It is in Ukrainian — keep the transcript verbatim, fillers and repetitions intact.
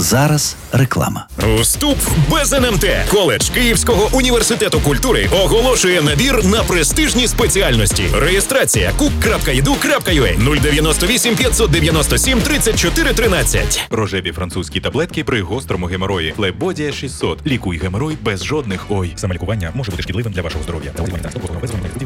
Зараз реклама. Вступ без ен ем те. Коледж Київського університету культури оголошує набір на престижні спеціальності. Реєстрація кук крапка і ді ю крапка ю а нуль дев'яносто вісім п'ятсот дев'яносто сім тридцять чотири тринадцять. Рожеві французькі таблетки при гострому геморої. Флебодія шістсот. Лікуй геморой без жодних ой. Саме лікування може бути шкідливим для вашого здоров'я.